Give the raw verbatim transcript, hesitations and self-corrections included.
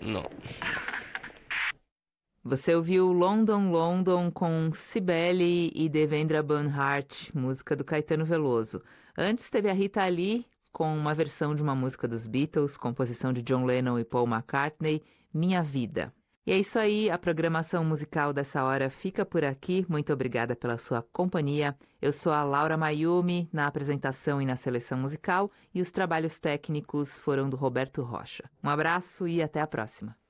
Não. Você ouviu London, London com Cibele e Devendra Banhart, música do Caetano Veloso. Antes teve a Rita Lee com uma versão de uma música dos Beatles, composição de John Lennon e Paul McCartney, Minha Vida. E é isso aí, a programação musical dessa hora fica por aqui. Muito obrigada pela sua companhia. Eu sou a Laura Mayumi, na apresentação e na seleção musical, e os trabalhos técnicos foram do Roberto Rocha. Um abraço e até a próxima.